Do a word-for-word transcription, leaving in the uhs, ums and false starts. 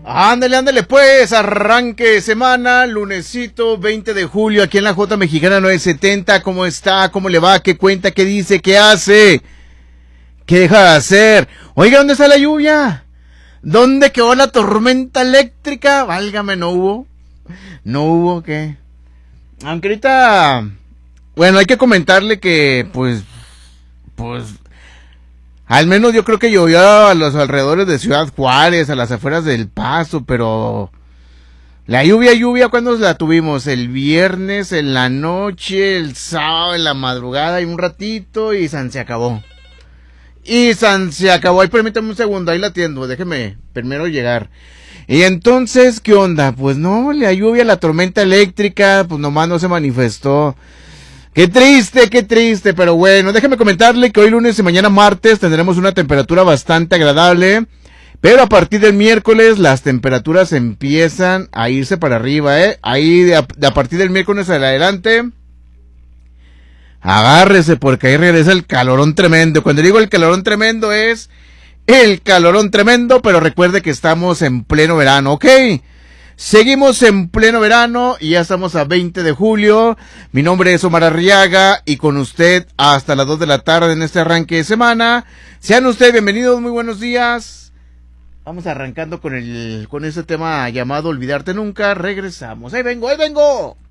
Ándale, ándale pues, arranque de semana, lunesito veinte de julio, aquí en la J Mexicana nueve setenta, ¿cómo está? ¿Cómo le va? ¿Qué cuenta? ¿Qué dice? ¿Qué hace? ¿Qué deja de hacer? Oiga, ¿dónde está la lluvia? ¿Dónde quedó la tormenta eléctrica? Válgame, ¿no hubo? ¿No hubo qué? Aunque ahorita, bueno, hay que comentarle que, pues, pues... Al menos yo creo que llovió a los alrededores de Ciudad Juárez, a las afueras del Paso, pero la lluvia, lluvia, ¿cuándo la tuvimos? El viernes, en la noche, el sábado, en la madrugada, y un ratito, y san se acabó. Y san se acabó. Ahí permítame un segundo, ahí la atiendo, déjeme primero llegar. Y entonces, ¿qué onda? Pues no, la lluvia, la tormenta eléctrica, pues nomás no se manifestó. Qué triste, qué triste, pero bueno, déjeme comentarle que hoy lunes y mañana martes tendremos una temperatura bastante agradable, pero a partir del miércoles las temperaturas empiezan a irse para arriba, ¿eh? Ahí de a, de a partir del miércoles en adelante, agárrese porque ahí regresa el calorón tremendo. Cuando digo el calorón tremendo es el calorón tremendo, pero recuerde que estamos en pleno verano, ¿ok? Seguimos en pleno verano y ya estamos a veinte de julio. Mi nombre es Omar Arriaga y con usted hasta las dos de la tarde en este arranque de semana. Sean ustedes bienvenidos, muy buenos días. Vamos arrancando con el con este tema llamado Olvidarte Nunca. Regresamos. Ahí vengo, ahí vengo.